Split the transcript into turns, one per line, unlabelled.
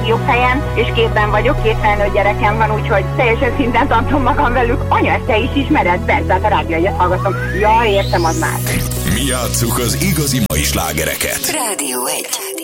legjobb helyen, és képben vagyok, 2 felnőtt gyerekem van, úgyhogy teljesen szinten tartom magam velük. Anya, ezt te is ismered? Persze, hát a rádióját hallgatom. Ja, értem, az már.
Mi játsszuk az igazi mai slágereket.
Rádió 1.